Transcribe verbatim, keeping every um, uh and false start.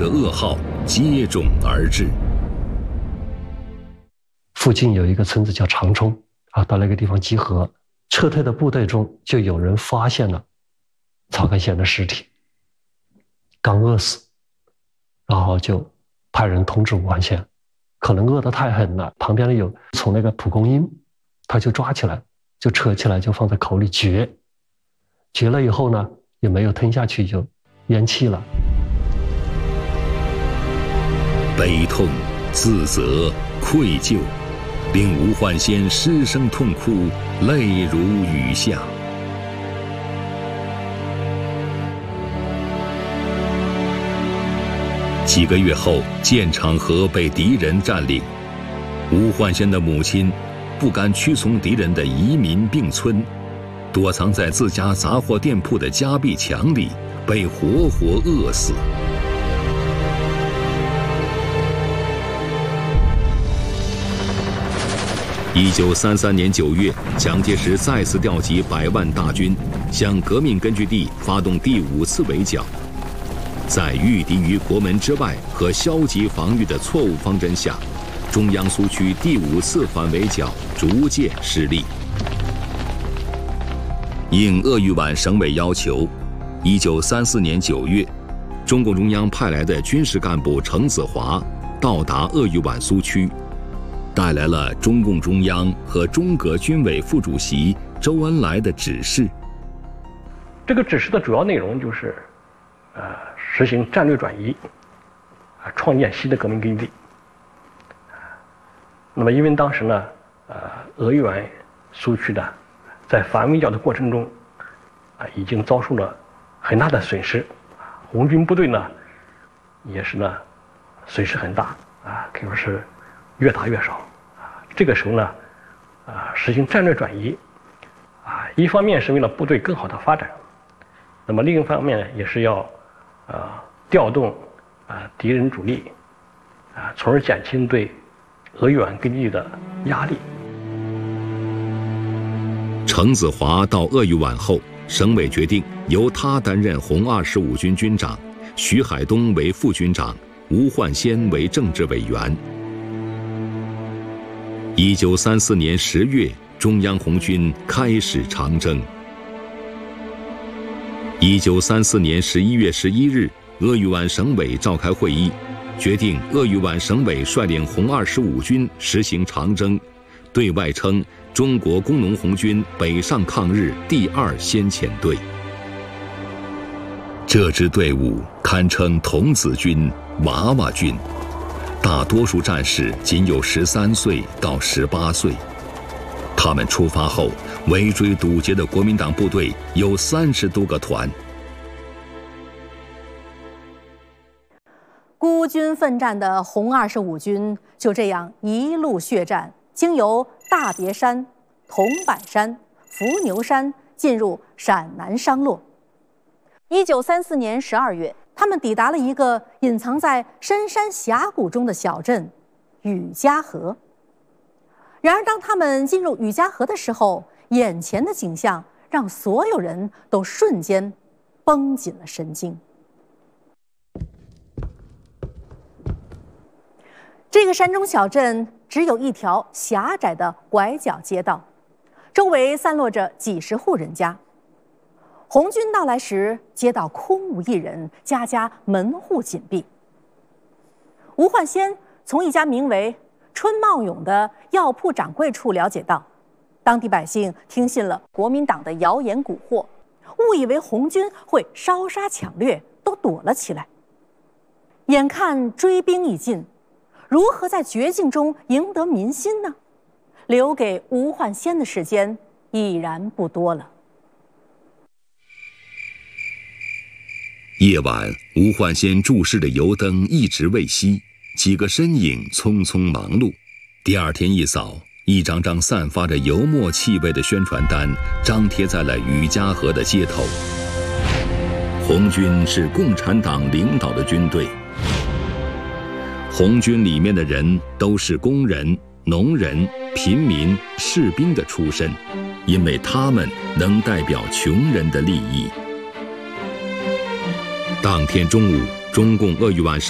的噩耗接踵而至。 附近有一个村子叫长冲啊，到那个地方集合，撤退的部队中就有人发现了曹开贤的尸体，刚饿死，然后就派人通知吴汉先，可能饿得太狠了，旁边有从那个蒲公英，他就抓起来，就扯起来，就放在口里嚼，嚼了以后呢，也没有吞下去，就咽气了。 悲痛、自责、愧疚，令吴焕先失声痛哭，泪如雨下。几个月后，建长河被敌人占领，吴焕先的母亲不甘屈从敌人的移民并村，躲藏在自家杂货店铺的夹壁墙里，被活活饿死。一九三三年九月，蒋介石再次调集百万大军，向革命根据地发动第五次围剿。在御敌于国门之外和消极防御的错误方针下，中央苏区第五次反围剿逐渐失利。应鄂豫皖省委要求，一九三四年九月，中共中央派来的军事干部程子华到达鄂豫皖苏区，带来了中共中央和中革军委副主席周恩来的指示。 这个指示的主要内容就是，呃，实行战略转移，啊，创建新的革命根据地。那么，因为当时呢，呃，鄂豫皖苏区呢，在反围剿的过程中，啊，已经遭受了很大的损失，红军部队呢，也是呢，损失很大，啊，可以说是越打越少，啊，这个时候呢，啊，实行战略转移，啊，一方面是为了部队更好的发展，那么另一方面呢，也是要，呃，调动啊敌人主力，啊，从而减轻对鄂豫皖根据地的压力。 程子华到鄂豫皖后，省委决定由他担任红二十五军军长，徐海东为副军长，吴焕先为政治委员。一九三四年十月，中央红军开始长征。一九三四年十一月十一日，鄂豫皖省委召开会议，决定鄂豫皖省委率领红二十五军实行长征，对外称中国工农红军北上抗日第二先遣队。这支队伍堪称童子军、娃娃军，大多数战士仅有十三岁到十八岁。他们出发后，围追堵截的国民党部队有三十多个团。 孤军奋战的红二十五军就这样一路血战，经由大别山、桐柏山、伏牛山，进入陕南商洛。一九三四年十二月，他们抵达了一个隐藏在深山峡谷中的小镇雨家河。然而，当他们进入雨家河的时候，眼前的景象让所有人都瞬间绷紧了神经。这个山中小镇只有一条狭窄的拐角街道，周围散落着几十户人家。红军到来时，街道空无一人，家家门户紧闭。吴焕先从一家名为春茂永的药铺掌柜处了解到，当地百姓听信了国民党的谣言蛊惑，误以为红军会烧杀抢掠，都躲了起来。眼看追兵已近，如何在绝境中赢得民心呢？留给吴焕先的时间已然不多了。 夜晚，吴焕先注视的油灯一直未熄，几个身影匆匆忙碌。第二天一早，一张张散发着油墨气味的宣传单张贴在了雨家河的街头。红军是共产党领导的军队，红军里面的人都是工人、农人、平民、士兵的出身，因为他们能代表穷人的利益。当天中午，中共鄂豫皖省